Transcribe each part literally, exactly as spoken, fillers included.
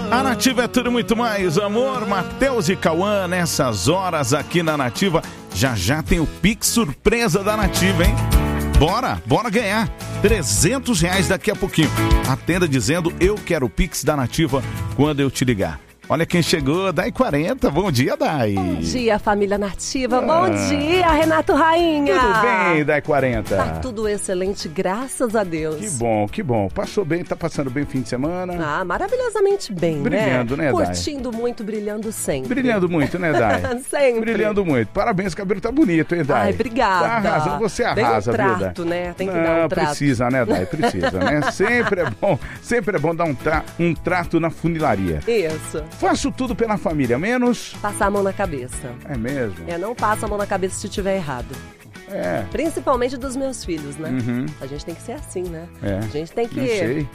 A Nativa é tudo muito mais, amor. Matheus e Cauã, nessas horas aqui na Nativa. Já já tem o Pix surpresa da Nativa, hein? Bora, bora ganhar trezentos reais daqui a pouquinho. Atenda dizendo, eu quero o Pix da Nativa quando eu te ligar. Olha quem chegou, Dai quarenta. Bom dia, Dai. Bom dia, família Nativa. Ah. Bom dia, Renato Rainha. Tudo bem, Dai quarenta? Tá tudo excelente, graças a Deus. Que bom, que bom. Passou bem, tá passando bem o fim de semana? Ah, maravilhosamente bem, brilhando, né? né, Dai? Curtindo muito, brilhando sempre. Brilhando muito, né, Dai? Sempre. Brilhando muito. Parabéns, o cabelo tá bonito, hein, Dai? Ai, obrigada. Tá arrasando, você arrasa, Tem um viu, trato, Dai? né? Tem que Não, dar um trato. Precisa, né, Dai? Precisa, né? Sempre é bom, sempre é bom dar um, tra- um trato na funilaria. Isso. Faço tudo pela família, menos... Passar a mão na cabeça. É mesmo? É, não passa a mão na cabeça se tiver errado. É. Principalmente dos meus filhos, né? Uhum. A gente tem que ser assim, né? É. A gente tem que... Não sei.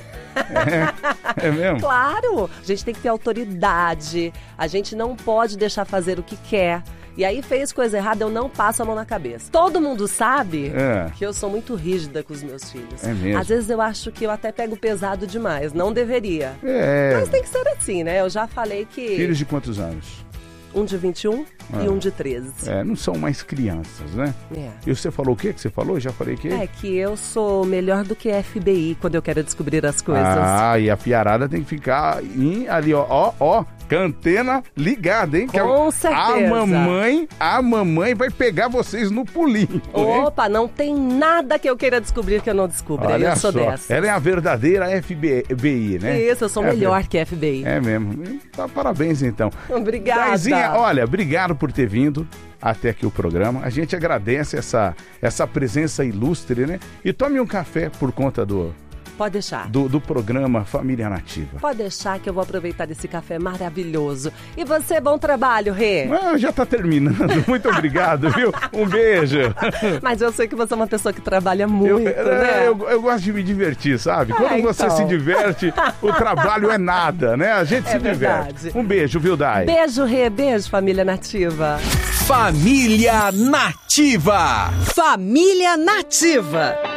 é. é mesmo? Claro! A gente tem que ter autoridade. A gente não pode deixar fazer o que quer. E aí fez coisa errada, eu não passo a mão na cabeça. Todo mundo sabe é. que eu sou muito rígida com os meus filhos. É mesmo? Às vezes eu acho que eu até pego pesado demais. Não deveria. É. Mas tem que ser assim, né? Eu já falei que... Filhos de quantos anos? Um de vinte e um ah. e um de treze. É, não são mais crianças, né? É. E você falou o quê que você falou? Já falei que... É que eu sou melhor do que F B I quando eu quero descobrir as coisas. Ah, e a fiarada tem que ficar em, ali, ó, ó, ó, com a antena ligada, hein? Com que a, certeza. A mamãe, a mamãe vai pegar vocês no pulinho. Opa, hein? Não tem nada que eu queira descobrir que eu não descubra. Olha eu sou só. dessa. Ela é a verdadeira F B I, né? Isso, eu sou é melhor ver... que F B I. É mesmo. Tá, parabéns, então. Obrigada. Daizinha, olha, obrigado por ter vindo até aqui o programa. A gente agradece essa, essa presença ilustre, né? E tome um café por conta do... Pode deixar. Do, do programa Família Nativa. Pode deixar que eu vou aproveitar desse café maravilhoso. E você, bom trabalho, Rê. Ah, já tá terminando. Muito obrigado, viu? Um beijo. Mas eu sei que você é uma pessoa que trabalha muito, eu, né? Eu, eu gosto de me divertir, sabe? Quando ah, você então. se diverte, o trabalho é nada, né? A gente é se verdade. diverte. Um beijo, viu, Dai? Beijo, Rê. Beijo, Família Nativa. Família Nativa. Família Nativa.